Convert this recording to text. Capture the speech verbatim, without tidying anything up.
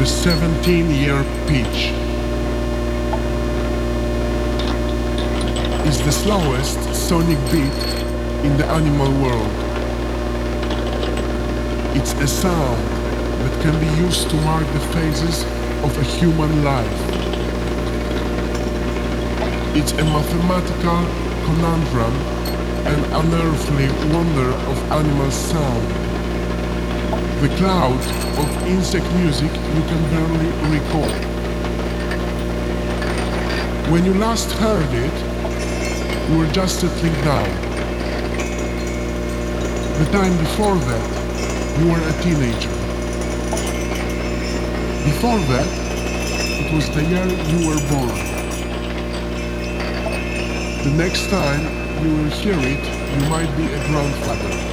seventeen-year pitch. Is the slowest sonic beat in the animal world. It's a sound that can be used to mark the phases of a human life. It's a mathematical conundrum, an unearthly wonder of animal sound. The cloud of insect music you can barely recall. When you last heard it, you were just settling down. The time before that, you were a teenager. Before that, it was the year you were born. The next time you will hear it, you might be a grandfather.